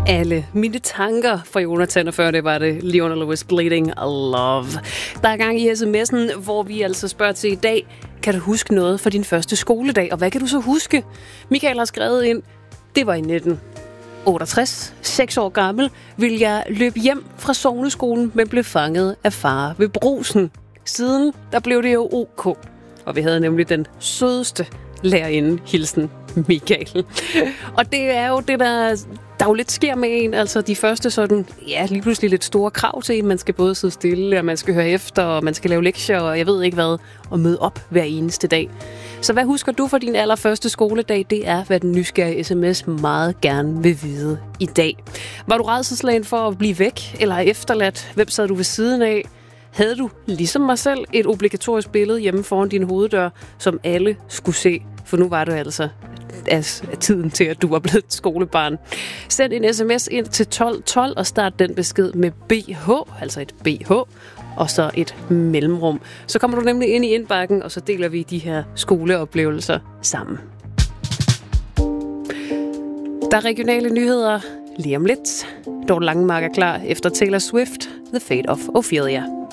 Alle mine tanker fra Jonathan, og før det var det Leona Lewis, Bleeding Love. Der er gang i sms'en, hvor vi altså spørger til i dag, kan du huske noget fra din første skoledag, og hvad kan du så huske? Michael har skrevet ind, det var i 1968, 6 år gammel, ville jeg løbe hjem fra sogneskolen, men blev fanget af far ved brusen. Siden, der blev det jo OK, og vi havde nemlig den sødeste lærerinde, hilsen Michael. Og det er jo det, der jo lidt sker med en, altså de første sådan, ja, lige pludselig lidt store krav til en. Man skal både sidde stille, og man skal høre efter, og man skal lave lektier, og jeg ved ikke hvad, og møde op hver eneste dag. Så hvad husker du fra din allerførste skoledag? Det er, hvad den nysgerrige sms meget gerne vil vide i dag. Var du rædselsslagen for at blive væk, eller efterladt? Hvem sad du ved siden af? Havde du, ligesom mig selv, et obligatorisk billede hjemme foran din hoveddør, som alle skulle se? For nu var det altså tiden til, at du var blevet et skolebarn. Send en sms ind til 1212 og start den besked med BH, altså et BH, og så et mellemrum. Så kommer du nemlig ind i indbakken, og så deler vi de her skoleoplevelser sammen. Der er regionale nyheder lige om lidt. Dorte Langemark er klar efter Taylor Swift, The Fate of Ophelia.